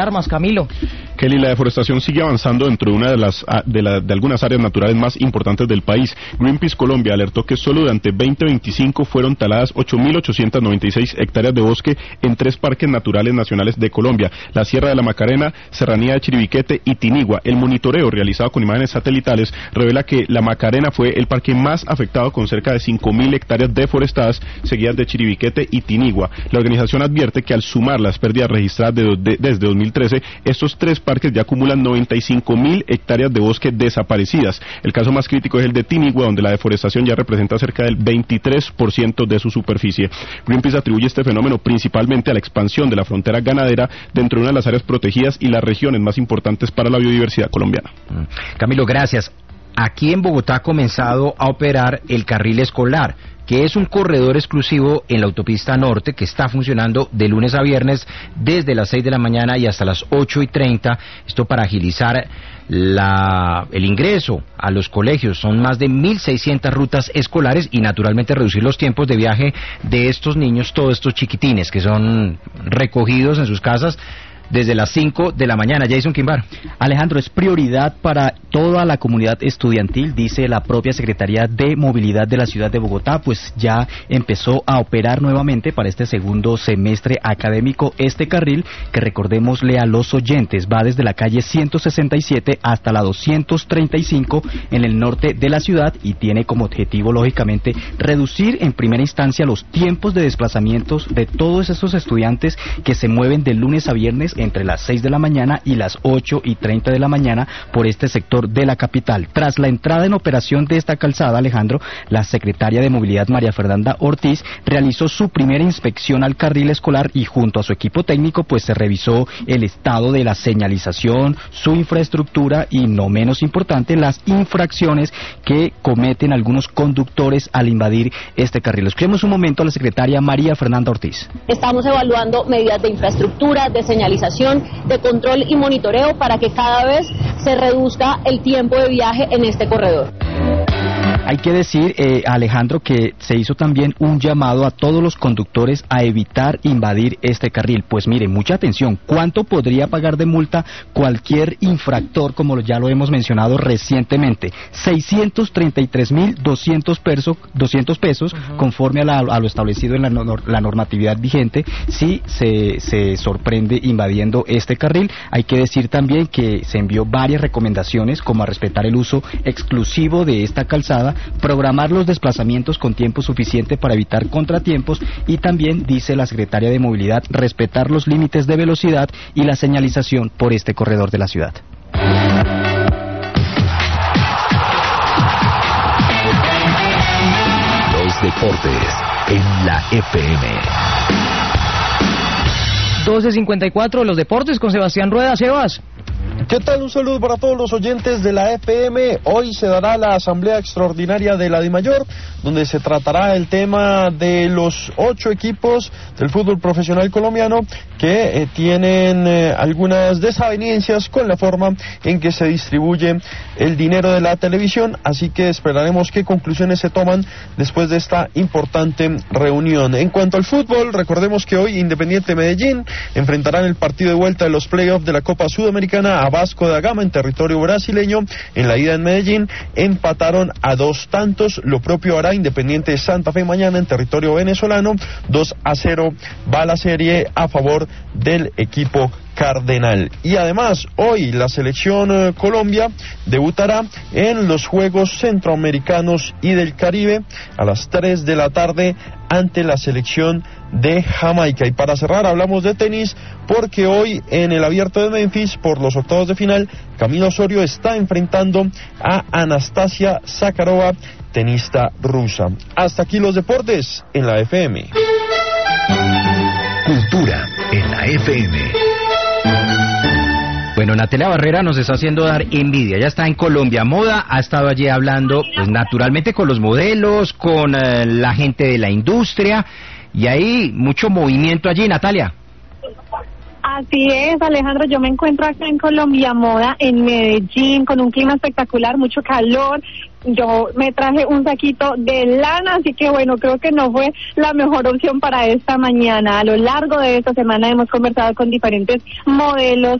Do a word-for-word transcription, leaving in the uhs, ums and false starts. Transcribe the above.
armas, Camilo. Kelly, la deforestación sigue avanzando dentro de una de las de, la, de algunas áreas naturales más importantes del país. Greenpeace Colombia alertó que solo durante veinte veinticinco fueron taladas ocho mil ochocientas noventa y seis hectáreas de bosque en tres parques naturales nacionales de Colombia: la Sierra de la Macarena, Serranía de Chiribiquete y Tinigua. El monitoreo realizado con imágenes satelitales revela que la Macarena fue el parque más afectado, con cerca de cinco mil hectáreas deforestadas, seguidas de Chiribiquete y Tinigua. La organización advierte que al sumar las pérdidas registradas de, de, desde dos mil trece, estos tres parques ya acumulan noventa y cinco mil hectáreas de bosque desaparecidas. El caso más crítico es el de Tinigua, donde la deforestación ya representa cerca del veintitrés por ciento de su superficie. Greenpeace atribuye este fenómeno principalmente a la expansión de la frontera ganadera dentro de una de las áreas protegidas y las regiones más importantes para la biodiversidad colombiana. Camilo, gracias. Aquí en Bogotá ha comenzado a operar el carril escolar, que es un corredor exclusivo en la autopista norte que está funcionando de lunes a viernes desde las seis de la mañana y hasta las ocho y treinta. Esto para agilizar la, el ingreso a los colegios. Son más de mil seiscientas rutas escolares y naturalmente reducir los tiempos de viaje de estos niños, todos estos chiquitines que son recogidos en sus casas desde las cinco de la mañana. Jason Quimbar. Alejandro, es prioridad para toda la comunidad estudiantil, dice la propia Secretaría de Movilidad de la ciudad de Bogotá, pues ya empezó a operar nuevamente para este segundo semestre académico este carril, que recordémosle a los oyentes, va desde la calle ciento sesenta y siete hasta la doscientos treinta y cinco en el norte de la ciudad y tiene como objetivo, lógicamente, reducir en primera instancia los tiempos de desplazamientos de todos esos estudiantes que se mueven de lunes a viernes entre las seis de la mañana y las ocho y treinta de la mañana por este sector de la capital. Tras la entrada en operación de esta calzada, Alejandro, la secretaria de Movilidad, María Fernanda Ortiz, realizó su primera inspección al carril escolar y junto a su equipo técnico pues se revisó el estado de la señalización, su infraestructura y, no menos importante, las infracciones que cometen algunos conductores al invadir este carril. Escuchemos un momento a la secretaria María Fernanda Ortiz. Estamos evaluando medidas de infraestructura, de señalización, de control y monitoreo para que cada vez se reduzca el tiempo de viaje en este corredor. Hay que decir, eh, Alejandro, que se hizo también un llamado a todos los conductores a evitar invadir este carril. Pues mire, mucha atención, ¿cuánto podría pagar de multa cualquier infractor, como ya lo hemos mencionado recientemente? seiscientos treinta y tres mil doscientos pesos, doscientos pesos, uh-huh. conforme a, la, a lo establecido en la, nor, la normatividad vigente, si se, se sorprende invadiendo este carril. Hay que decir también que se envió varias recomendaciones, como a respetar el uso exclusivo de esta calzada, programar los desplazamientos con tiempo suficiente para evitar contratiempos y también, dice la secretaria de Movilidad, respetar los límites de velocidad y la señalización por este corredor de la ciudad. Los deportes en la F M. doce cincuenta y cuatro, los deportes con Sebastián Rueda. Sebas. ¿Qué tal? Un saludo para todos los oyentes de la F M. Hoy se dará la asamblea extraordinaria de la DIMAYOR, donde se tratará el tema de los ocho equipos del fútbol profesional colombiano que eh, tienen eh, algunas desavenencias con la forma en que se distribuye el dinero de la televisión, así que esperaremos qué conclusiones se toman después de esta importante reunión. En cuanto al fútbol, recordemos que hoy Independiente Medellín enfrentarán el partido de vuelta de los playoffs de la Copa Sudamericana a Vasco da Gama en territorio brasileño. En la ida en Medellín empataron a dos tantos, lo propio hará Independiente Santa Fe mañana en territorio venezolano. Dos a cero va la serie a favor del equipo cardenal. Y además, hoy la selección eh, Colombia debutará en los Juegos Centroamericanos y del Caribe a las tres de la tarde ante la selección de Jamaica. Y para cerrar, hablamos de tenis, porque hoy en el Abierto de Memphis, por los octavos de final, Camila Osorio está enfrentando a Anastasia Zakharova, tenista rusa. Hasta aquí los deportes en la F M. Cultura en la F M. Bueno, Natalia Barrera nos está haciendo dar envidia. Ya está en Colombia Moda, ha estado allí hablando, pues naturalmente con los modelos, con eh, la gente de la industria, y hay mucho movimiento allí, Natalia. Así es, Alejandro, yo me encuentro acá en Colombia Moda, en Medellín, con un clima espectacular, mucho calor. Yo me traje un saquito de lana, así que bueno, creo que no fue la mejor opción para esta mañana. A lo largo de esta semana hemos conversado con diferentes modelos